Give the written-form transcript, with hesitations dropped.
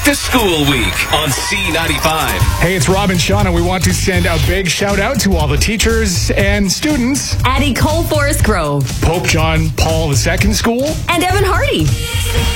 Back to School Week on C95. Hey, it's Rob and Shauna. We want to send a big shout out to all the teachers and students at Ecole Forest Grove, Pope John Paul II School, and Evan Hardy.